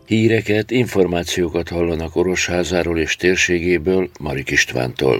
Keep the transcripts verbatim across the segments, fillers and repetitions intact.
Híreket, információkat hallanak Orosházáról és térségéből Marik Istvántól.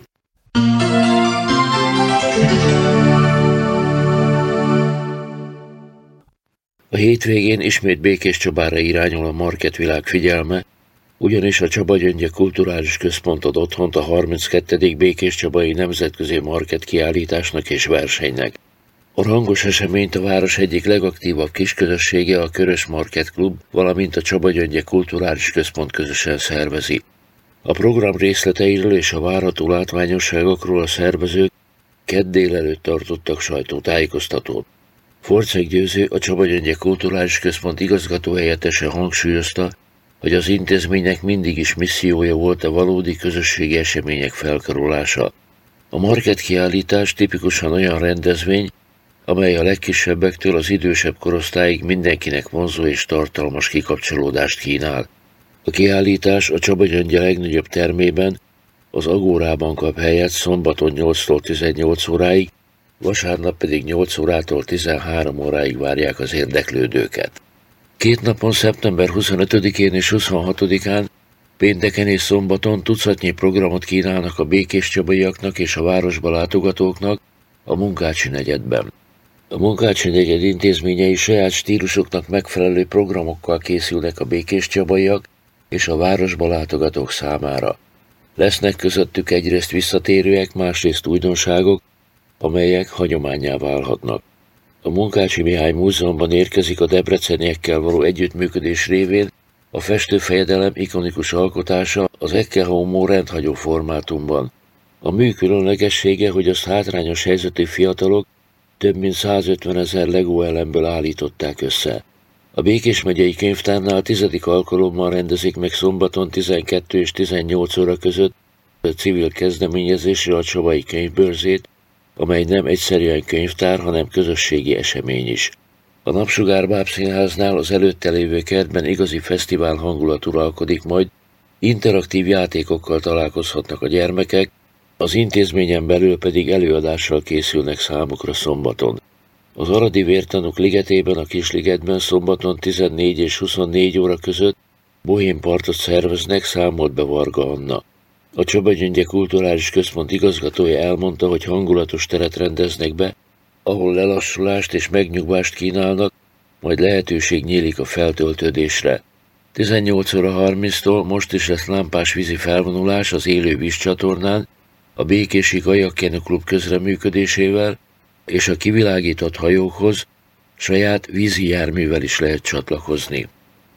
A hétvégén ismét Békéscsabára irányul a marketvilág figyelme, ugyanis a Csaba-Gyöngye Kulturális Központ ad otthont a harminckettedik Békéscsabai Nemzetközi Market kiállításnak és versenynek. A rangos eseményt a város egyik legaktívabb kisközössége, a Körös Market Klub, valamint a Csaba-Gyöngye Kulturális Központ közösen szervezi. A program részleteiről és a várható látványosságokról a szervezők kedd délelőtt tartottak sajtótájékoztatót. Forczeg Győző, a Csaba-Gyöngye Kulturális Központ igazgatóhelyettese hangsúlyozta, hogy az intézménynek mindig is missziója volt a valódi közösségi események felkarolása. A market kiállítás tipikusan olyan rendezvény, amely a legkisebbektől az idősebb korosztályig mindenkinek vonzó és tartalmas kikapcsolódást kínál. A kiállítás a Csaba-Gyöngye legnagyobb termében, az Agórában kap helyet szombaton nyolctól tizennyolc óráig, vasárnap pedig nyolc órától tizenhárom óráig várják az érdeklődőket. Két napon, szeptember huszonötödikén és huszonhatodikán, pénteken és szombaton tucatnyi programot kínálnak a békéscsabaiaknak és a városba látogatóknak a Munkácsi negyedben. A Munkácsi negyed intézményei saját stílusoknak megfelelő programokkal készülnek a békéscsabaiak és a városba látogatók számára. Lesznek közöttük egyrészt visszatérőek, másrészt újdonságok, amelyek hagyománnyá válhatnak. A Munkácsi Mihály Múzeumban érkezik a debreceniekkel való együttműködés révén a festőfejedelem ikonikus alkotása az Ecce Homo rendhagyó formátumban. A mű különlegessége, hogy azt hátrányos helyzetű fiatalok több mint százötvenezer Lego elemből állították össze. A Békés megyei könyvtárnál tizedik alkalommal rendezik meg szombaton tizenkettő és tizennyolc óra között a civil kezdeményezésre a Csabai könyvbörzét, amely nem egyszerűen könyvtár, hanem közösségi esemény is. A Napsugár Bábszínháznál az előtte lévő kertben igazi fesztivál hangulat uralkodik majd, interaktív játékokkal találkozhatnak a gyermekek, az intézményen belül pedig előadással készülnek számukra szombaton. Az Aradi Vértanúk ligetében, a Kisligetben szombaton tizennégy és huszonnégy óra között bohém partot szerveznek, számolt be Varga Anna. A Csaba-Gyöngye Kulturális Központ igazgatója elmondta, hogy hangulatos teret rendeznek be, ahol lelassulást és megnyugvást kínálnak, majd lehetőség nyílik a feltöltődésre. tizennyolc óra harminctól most is lesz lámpás vízi felvonulás az élő vízcsatornán, a Békési Kajakkenő Klub közreműködésével, és a kivilágított hajókhoz saját vízi járművel is lehet csatlakozni.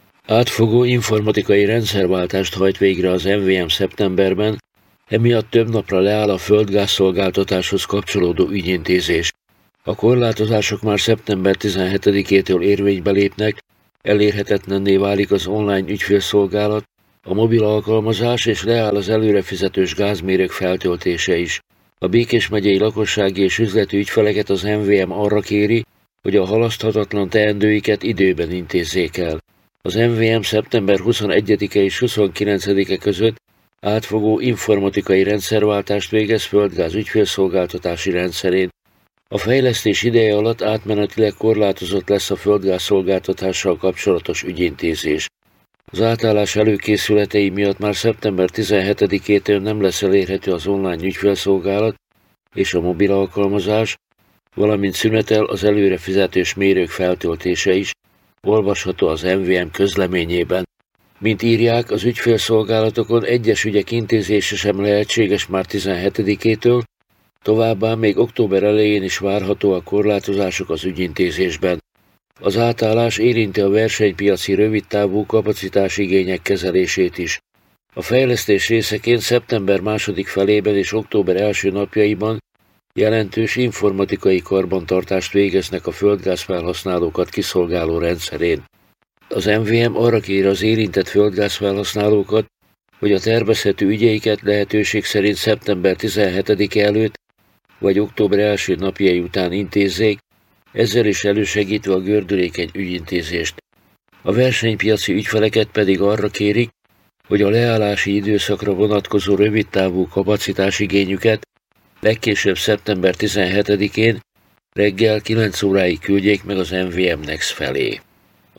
Átfogó informatikai rendszerváltást hajt végre az em vé em szeptemberben, emiatt több napra leáll a földgázszolgáltatáshoz kapcsolódó ügyintézés. A korlátozások már szeptember tizenhetedikétől érvénybe lépnek, elérhetetlenné válik az online ügyfélszolgálat, a mobil alkalmazás és leáll az előrefizetős gázmérők feltöltése is. A Békés megyei lakossági és üzleti ügyfeleket az em vé em arra kéri, hogy a halaszthatatlan teendőiket időben intézzék el. Az em vé em szeptember huszonegyedike és huszonkilencedike között átfogó informatikai rendszerváltást végez földgáz ügyfélszolgáltatási rendszerén. A fejlesztés ideje alatt átmenetileg korlátozott lesz a földgáz szolgáltatással kapcsolatos ügyintézés. Az átállás előkészületei miatt már szeptember tizenhetedikétől nem lesz elérhető az online ügyfélszolgálat és a mobil alkalmazás, valamint szünetel az előrefizetős mérők feltöltése is, olvasható az em vé em közleményében. Mint írják, az ügyfélszolgálatokon egyes ügyek intézése sem lehetséges már tizenhetedikétől, továbbá még október elején is várható a korlátozások az ügyintézésben. Az átállás érinti a versenypiaci rövidtávú kapacitásigények kezelését is. A fejlesztés részeként szeptember második felében és október első napjaiban jelentős informatikai karbantartást végeznek a földgáz felhasználókat kiszolgáló rendszerén. Az em vé em arra kér az érintett földgáz felhasználókat, hogy a tervezhető ügyeiket lehetőség szerint szeptember tizenhetedike előtt vagy október első napjai után intézzék, ezzel is elősegítve a gördülékeny ügyintézést. A versenypiaci ügyfeleket pedig arra kérik, hogy a leállási időszakra vonatkozó rövidtávú kapacitásigényüket legkésőbb szeptember tizenhetedikén reggel kilenc óráig küldjék meg az em vé em Next felé.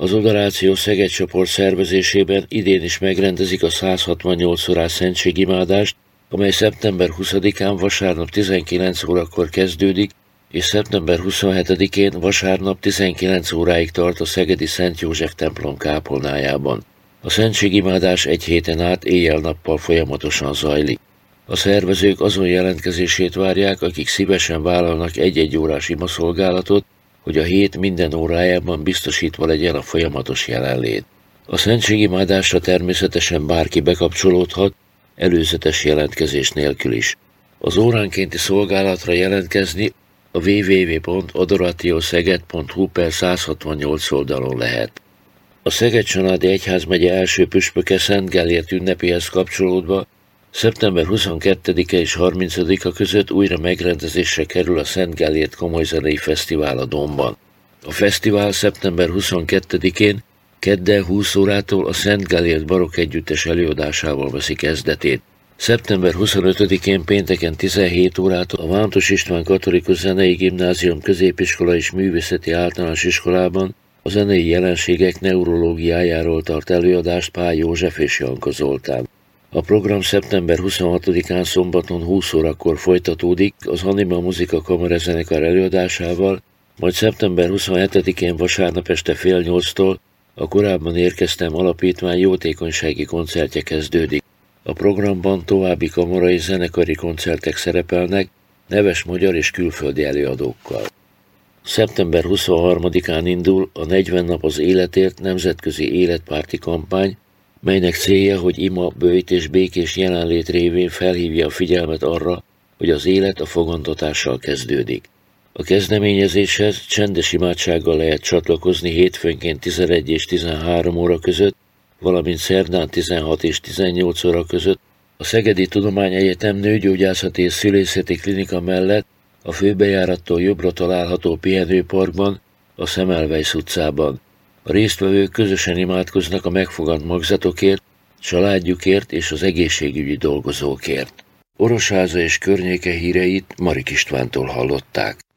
Az Odaráció Szeged csoport szervezésében idén is megrendezik a száz hatvannyolc órás szentségimádást, amely szeptember huszadikán vasárnap tizenkilenc órakor kezdődik, és szeptember huszonhetedikén vasárnap tizenkilenc óráig tart a szegedi Szent József templom kápolnájában. A szentségimádás egy héten át éjjel-nappal folyamatosan zajlik. A szervezők azon jelentkezését várják, akik szívesen vállalnak egy-egy órás imaszolgálatot, hogy a hét minden órájában biztosítva legyen a folyamatos jelenlét. A szentségimádásra természetesen bárki bekapcsolódhat, előzetes jelentkezés nélkül is. Az óránkénti szolgálatra jelentkezni a double-u double-u double-u pont adoratioszeged pont hu per száz hatvannyolc oldalon lehet. A Szeged-Csanádi Egyházmegye első püspöke Szent Gellért ünnepéhez kapcsolódva szeptember huszonkettedike és harmincadika között újra megrendezésre kerül a Szent Gellért Komolyzenei Fesztivál a Dómban. A fesztivál szeptember huszonkettedikén kedden húsz órától a Szent Gellért Barokk Együttes előadásával veszi kezdetét. szeptember huszonötödikén pénteken tizenhét órától a Vántos István Katolikus Zenei Gimnázium Középiskola és Művészeti Általános Iskolában a zenei jelenségek neurológiájáról tart előadást Pál József és Janka Zoltán. A program szeptember huszonhatodikán szombaton húsz órakor folytatódik az Anima Muzika Kamarazenekar előadásával, majd szeptember huszonhetedikén vasárnap este fél nyolctól a Korábban Érkeztem Alapítvány jótékonysági koncertje kezdődik. A programban további kamarai zenekari koncertek szerepelnek, neves magyar és külföldi előadókkal. szeptember huszonharmadikán indul a negyven nap az életért nemzetközi életpárti kampány, melynek célja, hogy ima, böjt és békés jelenlét révén felhívja a figyelmet arra, hogy az élet a fogantatással kezdődik. A kezdeményezéshez csendes imádsággal lehet csatlakozni hétfőnként tizenegy és tizenhárom óra között, valamint szerdán tizenhat és tizennyolc óra között a Szegedi Tudományegyetem Nőgyógyászati és Szülészeti Klinika mellett a főbejárattól jobbra található pihenőparkban, a Semmelweis utcában. A résztvevők közösen imádkoznak a megfogant magzatokért, családjukért és az egészségügyi dolgozókért. Orosháza és környéke híreit Marik Istvántól hallották.